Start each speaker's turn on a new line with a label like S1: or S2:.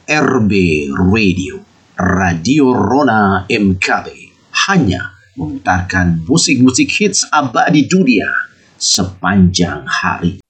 S1: RB Radio, Radio Rona MKB, hanya memutarkan musik-musik hits abadi dunia sepanjang hari.